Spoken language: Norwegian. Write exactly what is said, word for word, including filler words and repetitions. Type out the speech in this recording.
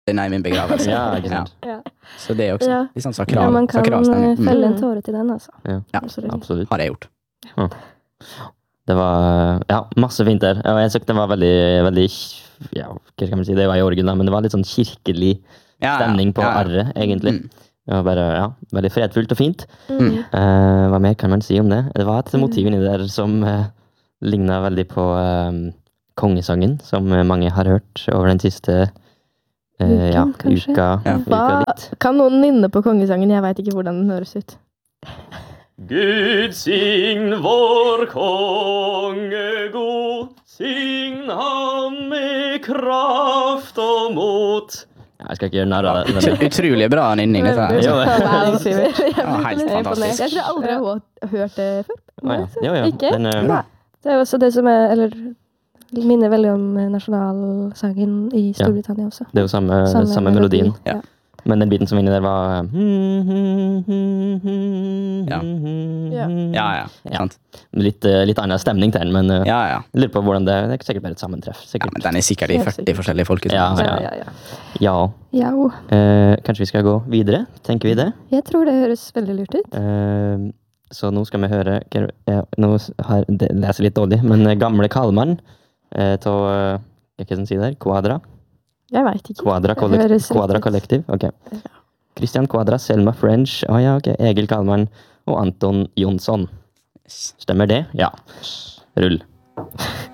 Nei, min begravelse. Ja, ikke sant. Ja. Så det er også Ja. litt sånn Ja, sakral, man kan sakralstemning. eh, felle en tåre til den, altså. Ja, Ja, Absolutt. absolutt. Har jeg gjort. Det var, ja, masse fint der. Og jeg synes det var veldig, veldig, ja, hva skal man si, det var i orgel da, men det var litt sånn kirkelig Ja, ja, stemning på ja, ja. arret, egentlig. Mm. Det var bare, ja, veldig fredfullt og fint. Mm. Eh, hva mer kan man si om det? Det var et motiv inni der som eh, lignet veldig på eh, kongesangen, som eh, mange har hørt over den siste eh, ja, Uken, kanskje? uka, Ja. uka Hva litt. kan noen nynne på kongesangen? Jeg vet ikke hvordan den høres ut. Gud sign vår konge god, sign ham med kraft og mot. Ja, jeg skal ikke gjøre narr av det. Ut- Utrolig bra nynning, dette her. Jo. Wow, Siver. Jeg Ja, blir helt litt imponert. fantastisk. Jeg tror jeg aldri har hørt- hørt det før. Å ja. Jo, jo. Ikke? Den, eh, Nei. Det er jo også det som er, eller minner veldig om eh, nasjonalsangen i Storbritannia også. det er jo samme, samme, melodi. melodien. Ja. Men den biten som var inni der var Ja. Ja. Ja, ja. Ja. Sant? Litt, eh, litt annen stemning til den, men eh, Ja, ja. jeg lurer på hvordan det, det er sikkert bare et sammentreff. Ja, Sikkert. men den er sikkert i Helt førti sikkert. forskjellige folkeslag. Ja, Ja, ja, ja. Ja. Ja, jo. Eh, kanskje vi skal gå videre? Tenker vi det? Jeg tror det høres veldig lurt ut. Eh, så nå skal vi høre hva- ja, Nå har, det leser litt dårlig, men eh, gamle Kalmann eh, til eh, hva skal jeg si der? Quadra? Jeg vet ikke. Quadra, Det kollek høres Quadra riktig ut. Kollektiv? Ok. Christian Quadra, Selma French, ah, ja, ok. Egil Kalmann og Anton Jonsson. Stemmer det? Ja. Rull.